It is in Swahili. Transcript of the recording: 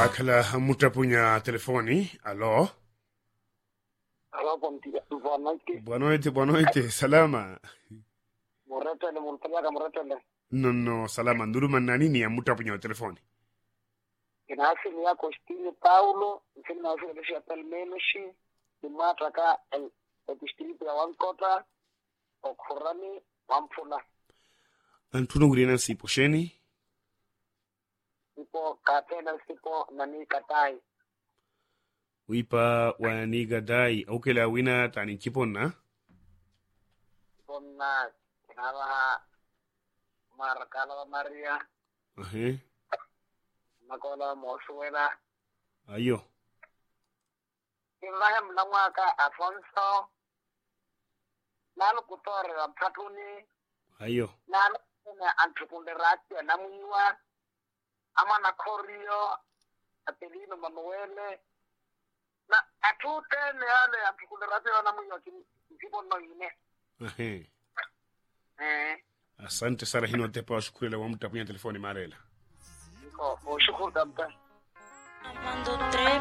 Akala mutapunya telefoni. Alo. Alo, Buenas noches, salama. Moretele, multalaga moretele. No, salama. Nduru manani ya mutapunya telefoni. Kinasi ni yako stili Paulo, mfini na wafili ya pelmenushi, dimata ka stili ya wankota, okurani, wampula. Antuno gurina sipo sheni. Sipo katena, sipo nani katai. Wipa waniga dai. Aukela wina tani chipona. Ponna, kinala Marakala Maria. Makola Mosuela. Ayo. Ibrahim Lamaka Afonso. Nalo kutore la Patuni. Ayo. Nalo kuna antukunderati anamuiwa. Ama na Korio. Atelino Manuele. Na atute ne ale antukunderati anamuiwa kipo noine. Asante sana hino tepa wa shukuri la wamutapunya telefoni marela. Shukuru kabisa.